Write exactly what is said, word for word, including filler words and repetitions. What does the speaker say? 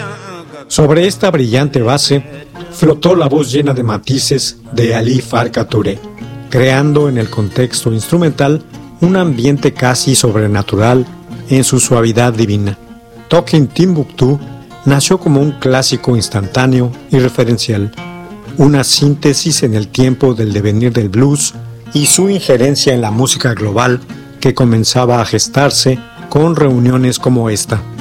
Sobre esta brillante base, flotó la voz llena de matices de Ali Farka Touré, creando en el contexto instrumental un ambiente casi sobrenatural en su suavidad divina. Talking Timbuktu nació como un clásico instantáneo y referencial, una síntesis en el tiempo del devenir del blues y su injerencia en la música global que comenzaba a gestarse con reuniones como esta.